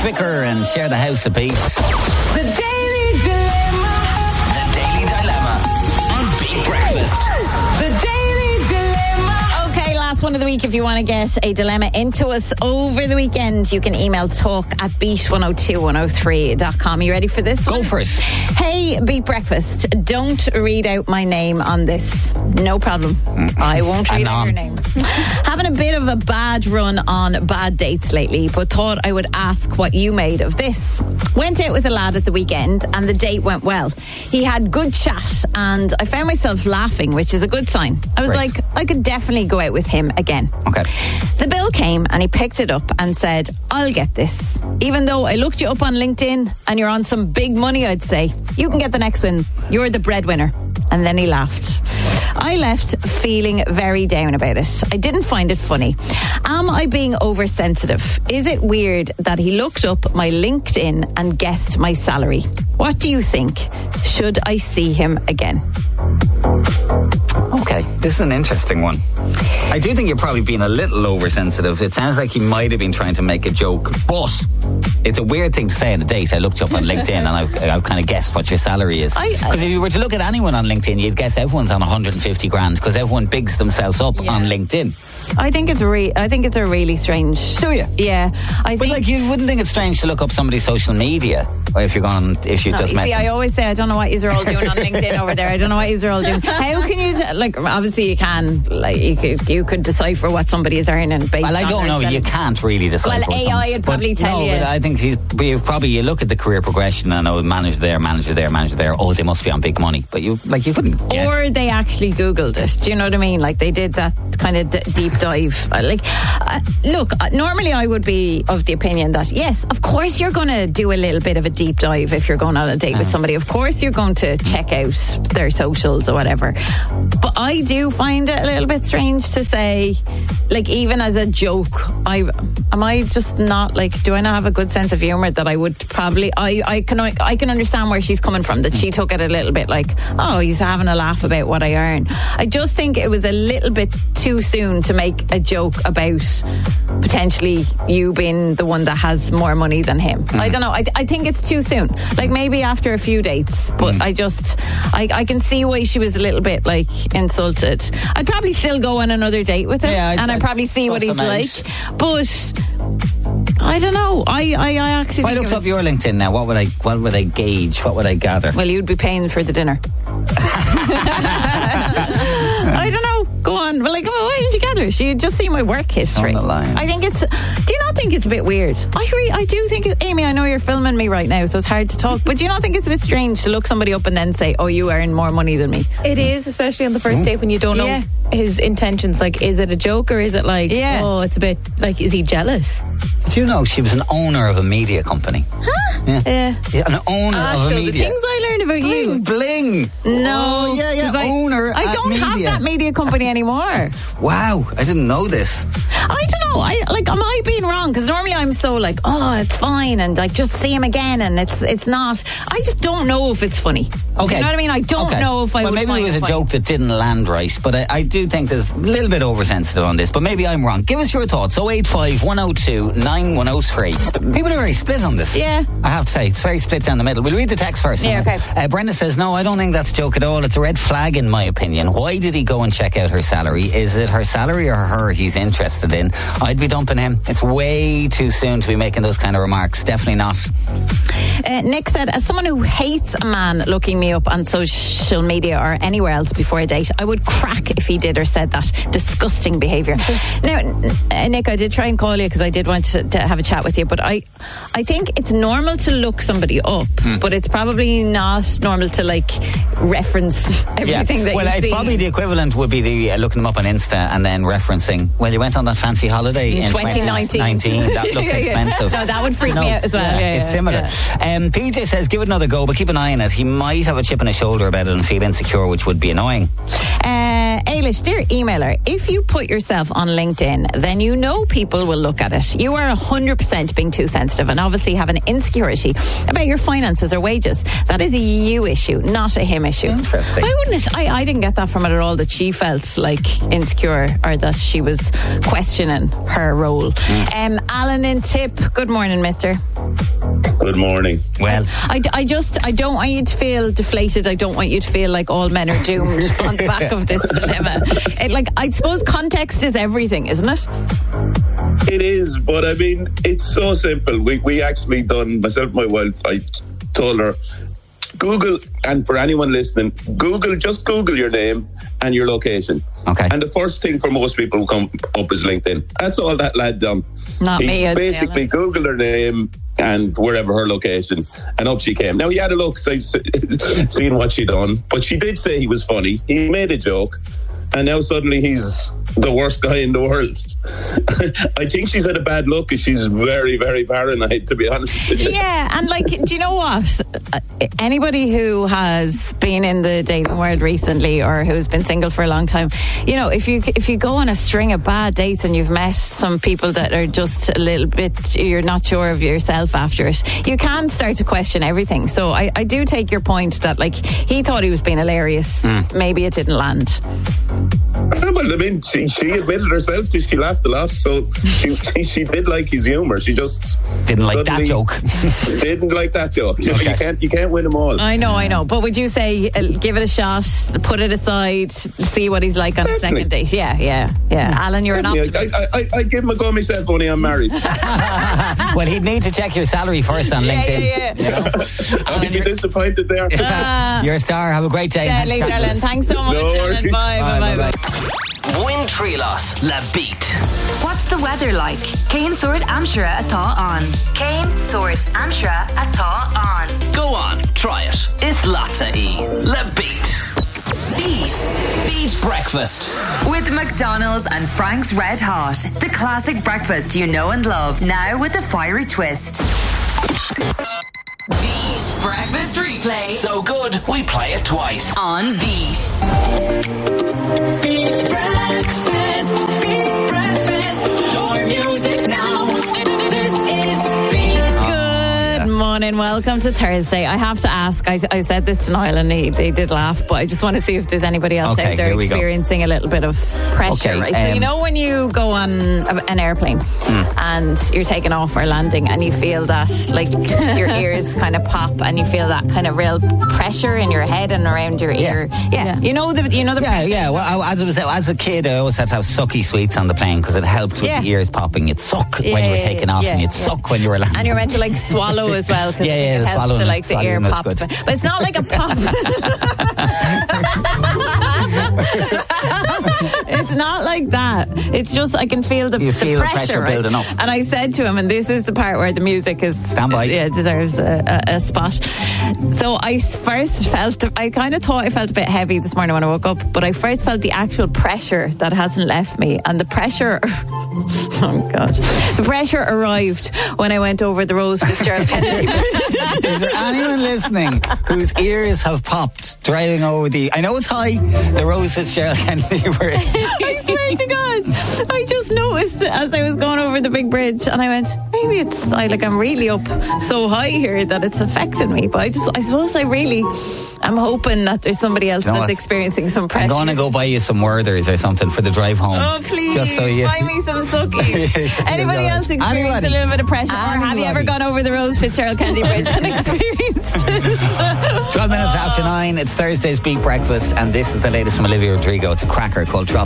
Vicar and Share the House a Beat. The Daily Dilemma. The Daily Dilemma on Beat Breakfast. The Daily Dilemma. Okay, last one of the week. If you want to get a dilemma into us over the weekend, you can email talk@beat102103.com. You ready for this one? Go for it. Hey, Beat Breakfast, don't read out my name on this. No problem. I won't read out your name. Having a bit of a bad run on bad dates lately, but thought I would ask what you made of this. Went out with a lad at the weekend and the date went well. He had good chat and I found myself laughing, which is a good sign. I was like, I could definitely go out with him again. Okay. The bill came and he picked it up and said, I'll get this. Even though I looked you up on LinkedIn and you're on some big money, I'd say. You can get the next one. You're the breadwinner. And then he laughed. I left feeling very down about it. I didn't find it funny. Am I being oversensitive? Is it weird that he looked up my LinkedIn and guessed my salary? What do you think? Should I see him again? Okay, this is an interesting one. I do think you're probably being a little oversensitive. It sounds like he might have been trying to make a joke, but it's a weird thing to say on a date. I looked you up on LinkedIn and I've kind of guessed what your salary is. Because if you were to look at anyone on LinkedIn, you'd guess everyone's on 150 grand because everyone bigs themselves up on LinkedIn. I think it's a really strange. Do you? Yeah. But like, you wouldn't think it's strange to look up somebody's social media, or if you just met them. I always say I don't know what you're all doing on LinkedIn over there. I don't know what you're all doing. How can you obviously you can, like, you could decipher what somebody is earning based on. Well, I don't know. You can't really decipher. Well, AI would probably tell you. No, but I think you look at the career progression and manager there. Oh, they must be on big money. But you couldn't guess. Or they actually Googled it. Do you know what I mean? Like they did that kind of deep dive. Look, normally I would be of the opinion that yes, of course you're going to do a little bit of a deep dive if you're going on a date with somebody. Of course you're going to check out their socials or whatever. But I do find it a little bit strange to say, like, even as a joke, do I not have a good sense of humour that I would probably I can understand where she's coming from, that she took it a little bit like, oh, he's having a laugh about what I earn. I just think it was a little bit too soon to make a joke about potentially you being the one that has more money than him. I don't know. I think it's too soon. Like maybe after a few dates, but I can see why she was a little bit like insulted. I'd probably still go on another date with him, and I'd probably see what he's like. But I don't know. I actually. If I looked up your LinkedIn now, what would I gauge? What would I gather? Well, you'd be paying for the dinner. I don't know. Go on. Well, why did you gather? She just see my work history. On the line. I think it's. Do you not think it's a bit weird? I do think. Amy, I know you're filming me right now, so it's hard to talk. But do you not think it's a bit strange to look somebody up and then say, "Oh, you earn more money than me"? It is, especially on the first date when you don't know his intentions. Like, is it a joke or is it like, oh, it's a bit like, is he jealous? Do you know she was an owner of a media company? Huh? Yeah, an owner of a media. The things I learned about you. Bling. No. Oh, yeah. Owner. I don't have that media company anymore. Wow, I didn't know this. I don't know. Am I being wrong? Because normally I'm so like, oh, it's fine, and like just see him again, and it's not. I just don't know if it's funny. Okay. Do you know what I mean? I don't know if I would. Well, maybe find it was a joke that didn't land right, but I do think there's a little bit oversensitive on this. But maybe I'm wrong. Give us your thoughts. 085 102 9103. People are very split on this. Yeah. I have to say, it's very split down the middle. We'll read the text first. Yeah, okay. Brenda says, no, I don't think that's a joke at all. It's a red flag in my opinion. Why did he go and check out her salary? Is it her salary or her he's interested in? I'd be dumping him. It's way too soon to be making those kind of remarks. Definitely not. Nick said, as someone who hates a man looking me up on social media or anywhere else before a date, I would crack if he did or said that. Disgusting behaviour. Now, Nick, I did try and call you because I did want to have a chat with you, but I think it's normal to look somebody up, but it's probably not normal to reference everything that you see. Well, it's probably the equivalent would be the looking them up on Insta and then referencing, well, you went on that fancy holiday in 2019. That looks expensive. No, that would freak me out as well. It's similar. PJ says, give it another go, but keep an eye on it. He might have a chip on his shoulder about it and feel insecure, which would be annoying. Ailish, dear emailer, if you put yourself on LinkedIn, then you know people will look at it. You are 100% being too sensitive and obviously have an insecurity about your finances or wages. That is a you issue, not a him issue. Interesting. I didn't get that from it at all, that she felt insecure or that she was questioning her role. Alan in Tip, good morning, mister. Good morning. Well, I don't want you to feel deflated. I don't want you to feel like all men are doomed on the back of this dilemma. I suppose context is everything, isn't it? It is, but I mean, it's so simple. We actually done, myself and my wife, I told her, Google, and for anyone listening, just Google your name and your location. Okay. And the first thing for most people who come up is LinkedIn. That's all that lad done. Not he me. I'd basically Googled her name and wherever her location, and up she came. Now, he had a look, seeing what she done, but she did say he was funny. He made a joke, and now suddenly he's the worst guy in the world. I think she's had a bad look because she's very, very paranoid, to be honest with you. Yeah, and do you know what? Anybody who has been in the dating world recently or who's been single for a long time, if you go on a string of bad dates and you've met some people that are just a little bit, you're not sure of yourself after it, you can start to question everything. So I do take your point that he thought he was being hilarious. Maybe it didn't land. Well, I mean, she admitted herself that she laughed a lot, so she did like his humour. She just didn't like that joke. Didn't like that joke. Okay. You can't win them all. I know. But would you say give it a shot, put it aside, see what he's like on a second date? Yeah. Alan, you're an optimist. I give him a go myself, only I'm married. Well, he'd need to check your salary first on LinkedIn. Yeah. I'd be disappointed there. You're a star. Have a great day. Yeah, leave Darlene. Thanks so much. No Bye. Win Trilos Le Beat. What's the weather like? Céin Suirt Amshire atá on. Céin Suirt Amshire atá on. Go on, try it. It's Latza E. Le Beat. Beat breakfast. With McDonald's and Frank's Red Hot. The classic breakfast you know and love. Now with a fiery twist. Beat breakfast replay. So good, we play it twice. On Beat. Beat breakfast. Beat breakfast. Your music now. This is Beat. Good morning. Welcome to Thursday. I have to ask, I said this to Niall and they did laugh, but I just want to see if there's anybody else out there experiencing a little bit of pressure. Right? So when you go on an airplane and you're taking off or landing and you feel that your ears kind of pop and you feel that kind of real pressure in your head and around your ear. Yeah. You know the Well, as a kid, I always had to have sucky sweets on the plane because it helped with the ears popping. It'd suck when you were taking off and it'd suck when you were landing. And you're meant to swallow as well. The helps swallowing, to the ear pop. good. But it's not like a pop. It's not like that. It's just I can feel the pressure building up. And I said to him, and this is the part where the music is deserves a spot. So I first I kind of thought I felt a bit heavy this morning when I woke up, but I first felt the actual pressure that hasn't left me, and the pressure. Oh God! The pressure arrived when I went over the Rose Fitzgerald Kennedy Bridge. Is there anyone listening whose ears have popped driving over the? I know it's high, the Rose Fitzgerald Kennedy Bridge. I swear to God, I just noticed as I was going over the big bridge, and I went, maybe it's I'm really up so high here that it's affecting me. But I suppose I'm hoping that there's somebody else that's experiencing some pressure. I'm going to go buy you some Werthers or something for the drive home. Oh, please. Just so you... Buy me some suckies. Anybody else experienced a little bit of pressure? Or have you ever gone over the Rose Fitzgerald Kennedy Bridge and experienced it? 12 minutes after 9. It's Thursday's Beat Breakfast, and this is the latest from Olivia Rodrigo. It's a cracker called Drop.